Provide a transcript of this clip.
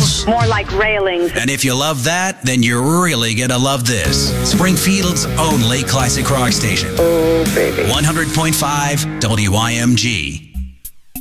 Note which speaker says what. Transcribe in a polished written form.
Speaker 1: rails?
Speaker 2: More like railings.
Speaker 1: And if you love that, then you're really gonna love this. Springfield's only classic rock station.
Speaker 2: Oh, baby.
Speaker 1: 100.5 WIMG.